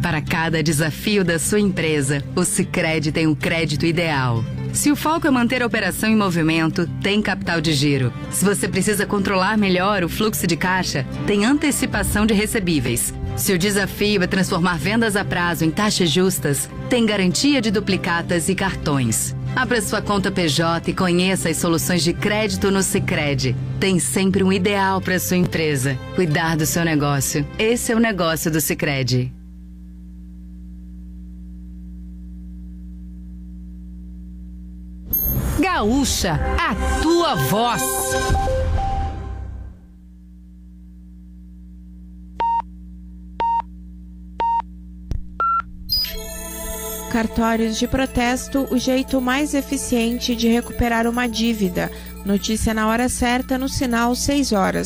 Para cada desafio da sua empresa, o Sicredi tem um crédito ideal. Se o foco é manter a operação em movimento, tem capital de giro. Se você precisa controlar melhor o fluxo de caixa, tem antecipação de recebíveis. Se o desafio é transformar vendas a prazo em taxas justas, tem garantia de duplicatas e cartões. Abra sua conta PJ e conheça as soluções de crédito no Sicredi. Tem sempre um ideal para sua empresa. Cuidar do seu negócio. Esse é o negócio do Sicredi. Gaúcha, a tua voz. Cartórios de protesto, o jeito mais eficiente de recuperar uma dívida. Notícia na hora certa, no sinal 6 horas.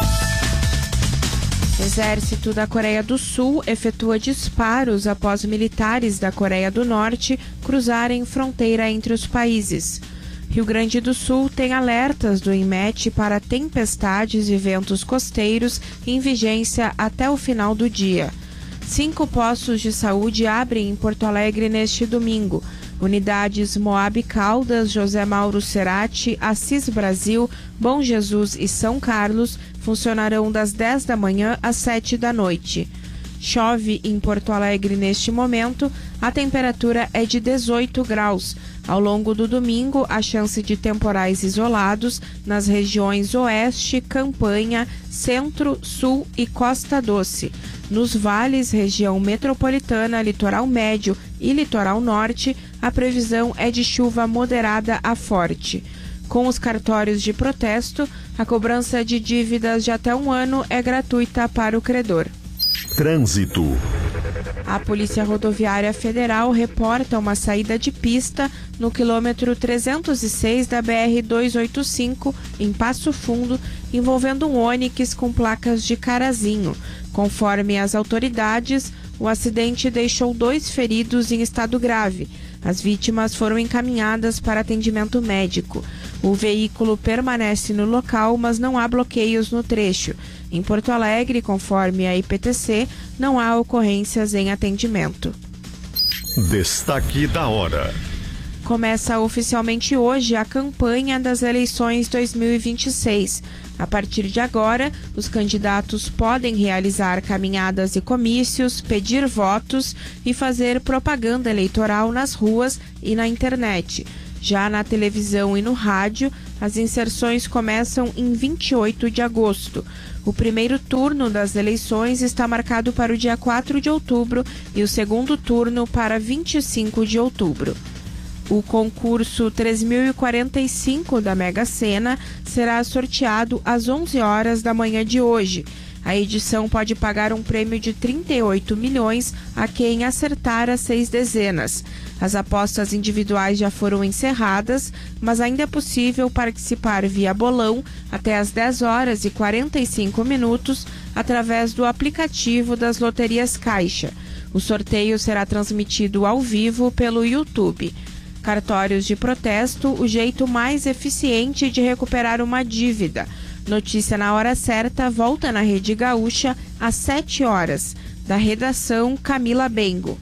Exército da Coreia do Sul efetua disparos após militares da Coreia do Norte cruzarem fronteira entre os países. Rio Grande do Sul tem alertas do INMET para tempestades e ventos costeiros em vigência até o final do dia. 5 postos de saúde abrem em Porto Alegre neste domingo. Unidades Moab Caldas, José Mauro Cerati, Assis Brasil, Bom Jesus e São Carlos funcionarão das 10 da manhã às 7 da noite. Chove em Porto Alegre neste momento, a temperatura é de 18 graus. Ao longo do domingo, a chance de temporais isolados nas regiões Oeste, Campanha, Centro, Sul e Costa Doce. Nos vales, região metropolitana, litoral médio e litoral norte, a previsão é de chuva moderada a forte. Com os cartórios de protesto, a cobrança de dívidas de até 1 ano é gratuita para o credor. Trânsito. A Polícia Rodoviária Federal reporta uma saída de pista no quilômetro 306 da BR-285, em Passo Fundo, envolvendo um Onix com placas de Carazinho. Conforme as autoridades, o acidente deixou 2 feridos em estado grave. As vítimas foram encaminhadas para atendimento médico. O veículo permanece no local, mas não há bloqueios no trecho. Em Porto Alegre, conforme a IPTC, não há ocorrências em atendimento. Destaque da hora. Começa oficialmente hoje a campanha das eleições 2026. A partir de agora, os candidatos podem realizar caminhadas e comícios, pedir votos e fazer propaganda eleitoral nas ruas e na internet. Já na televisão e no rádio, as inserções começam em 28 de agosto. O primeiro turno das eleições está marcado para o dia 4 de outubro e o segundo turno para 25 de outubro. O concurso 3045 da Mega Sena será sorteado às 11 horas da manhã de hoje. A edição pode pagar um prêmio de 38 milhões a quem acertar as 6 dezenas. As apostas individuais já foram encerradas, mas ainda é possível participar via bolão até às 10 horas e 45 minutos através do aplicativo das loterias Caixa. O sorteio será transmitido ao vivo pelo YouTube. Cartórios de protesto, o jeito mais eficiente de recuperar uma dívida. Notícia na hora certa volta na Rede Gaúcha às 7 horas. Da redação, Camila Bengo.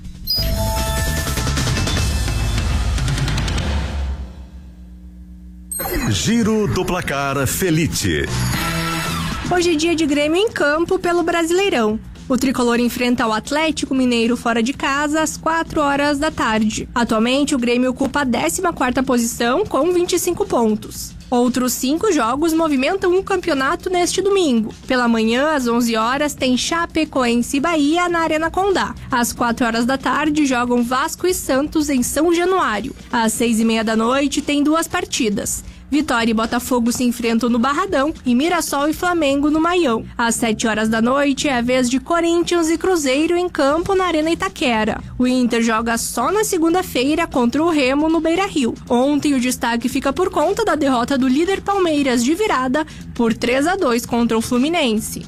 Giro do Placar Felite. Hoje é dia de Grêmio em campo pelo Brasileirão. O tricolor enfrenta o Atlético Mineiro fora de casa às 4 horas da tarde. Atualmente, o Grêmio ocupa a 14ª posição com 25 pontos. Outros 5 jogos movimentam o campeonato neste domingo. Pela manhã, às 11 horas, tem Chapecoense e Bahia na Arena Condá. Às 4 horas da tarde, jogam Vasco e Santos em São Januário. Às 6h30 da noite, tem 2 partidas. Vitória e Botafogo se enfrentam no Barradão e Mirassol e Flamengo no Maião. Às 7 horas da noite é a vez de Corinthians e Cruzeiro em campo na Arena Itaquera. O Inter joga só na segunda-feira contra o Remo no Beira-Rio. Ontem o destaque fica por conta da derrota do líder Palmeiras de virada por 3-2 contra o Fluminense.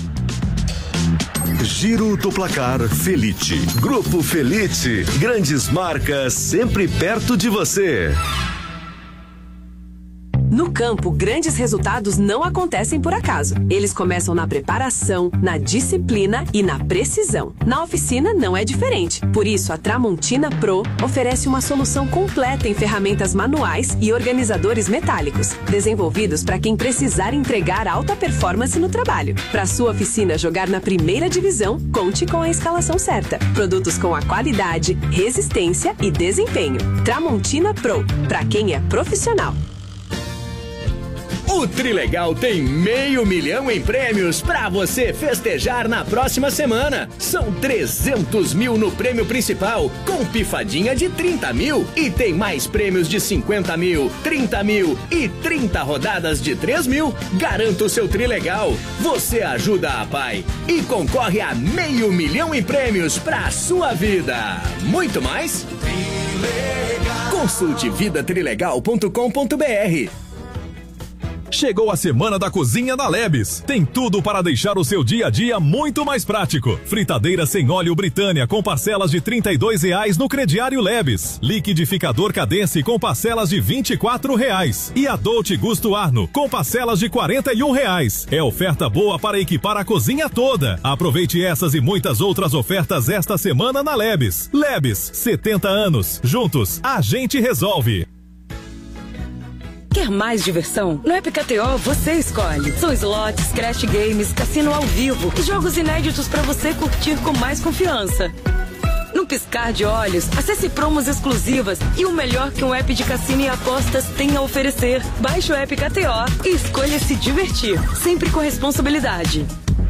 Giro do Placar Felite. Grupo Felite. Grandes marcas sempre perto de você. No campo, grandes resultados não acontecem por acaso. Eles começam na preparação, na disciplina e na precisão. Na oficina não é diferente. Por isso, a Tramontina Pro oferece uma solução completa em ferramentas manuais e organizadores metálicos, desenvolvidos para quem precisar entregar alta performance no trabalho. Para sua oficina jogar na primeira divisão, conte com a escalação certa. Produtos com a qualidade, resistência e desempenho. Tramontina Pro, para quem é profissional. O Trilegal tem 500 mil em prêmios pra você festejar na próxima semana. São 300 mil no prêmio principal, com pifadinha de 30 mil. E tem mais prêmios de 50 mil, 30 mil e 30 rodadas de 3 mil. Garanta o seu Trilegal. Você ajuda a Pai e concorre a 500 mil em prêmios pra sua vida. Muito mais? Trilegal. Consulte vidatrilegal.com.br. Chegou a Semana da Cozinha na Lebes. Tem tudo para deixar o seu dia a dia muito mais prático. Fritadeira sem óleo Britânia com parcelas de R$ 32,00 no crediário Lebes. Liquidificador Cadence com parcelas de R$ 24,00. E a Dolce Gusto Arno com parcelas de R$ 41,00. É oferta boa para equipar a cozinha toda. Aproveite essas e muitas outras ofertas esta semana na Lebes. Lebes, 70 anos. Juntos, a gente resolve. Quer mais diversão? No App KTO você escolhe. São slots, crash games, cassino ao vivo e jogos inéditos para você curtir com mais confiança. Num piscar de olhos, acesse promos exclusivas e o melhor que um app de cassino e apostas tem a oferecer. Baixe o App KTO e escolha se divertir, sempre com responsabilidade.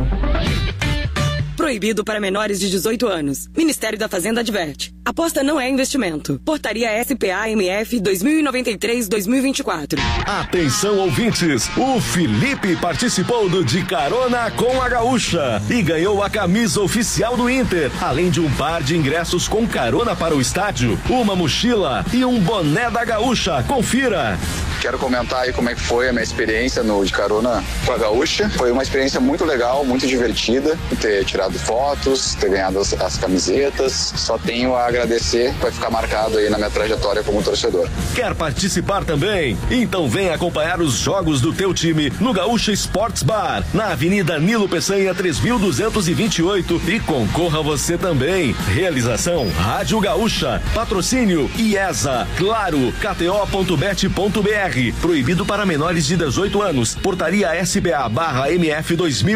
Proibido para menores de 18 anos. Ministério da Fazenda adverte. Aposta não é investimento. Portaria SPA-MF 2093-2024. Atenção, ouvintes! O Felipe participou do De Carona com a Gaúcha e ganhou a camisa oficial do Inter, além de um par de ingressos com carona para o estádio, uma mochila e um boné da Gaúcha. Confira! Quero comentar aí como é que foi a minha experiência no De Carona com a Gaúcha. Foi uma experiência muito legal, muito divertida, ter tirado fotos, ter ganhado as camisetas. Só tenho a agradecer, vai ficar marcado aí na minha trajetória como torcedor. Quer participar também? Então vem acompanhar os jogos do teu time no Gaúcha Sports Bar, na Avenida Nilo Peçanha 3228 e concorra você também. Realização Rádio Gaúcha, patrocínio IESA, Claro, KTO.bet.br. Proibido para menores de 18 anos. Portaria SPA/MF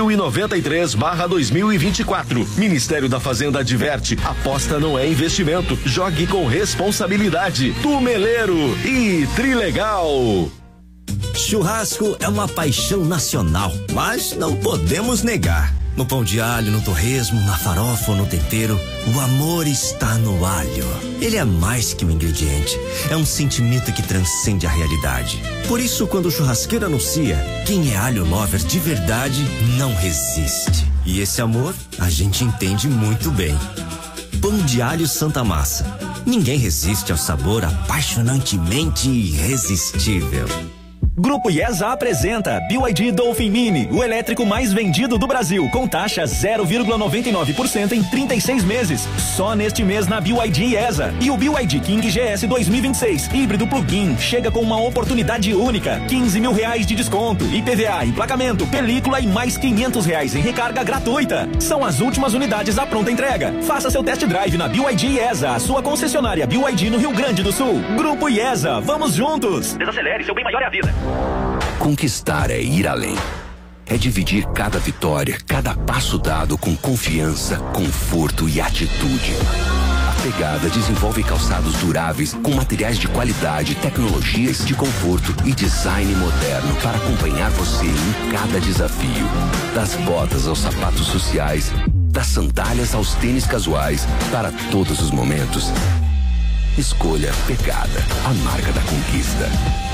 2093/2024. Ministério da Fazenda adverte: aposta não é investimento. Jogue com responsabilidade. Tumeleiro e Trilegal. Churrasco é uma paixão nacional, mas não podemos negar. No pão de alho, no torresmo, na farofa ou no tempero, o amor está no alho. Ele é mais que um ingrediente, é um sentimento que transcende a realidade. Por isso, quando o churrasqueiro anuncia, quem é alho lover de verdade não resiste. E esse amor a gente entende muito bem. Pão de alho Santa Massa. Ninguém resiste ao sabor apaixonantemente irresistível. Grupo IESA apresenta BYD Dolphin Mini, o elétrico mais vendido do Brasil, com taxa 0,99% em 36 meses. Só neste mês na BYD IESA. E o BYD King GS 2026, híbrido plug-in, chega com uma oportunidade única. R$15 mil de desconto, IPVA, emplacamento, película e mais R$500 em recarga gratuita. São as últimas unidades à pronta entrega. Faça seu test drive na BYD IESA, a sua concessionária BYD no Rio Grande do Sul. Grupo IESA, vamos juntos! Desacelere, seu bem maior é a vida. Conquistar é ir além. É dividir cada vitória, cada passo dado com confiança, conforto e atitude. A Pegada desenvolve calçados duráveis com materiais de qualidade, tecnologias de conforto e design moderno para acompanhar você em cada desafio. Das botas aos sapatos sociais, das sandálias aos tênis casuais, para todos os momentos. Escolha Pegada, a marca da conquista.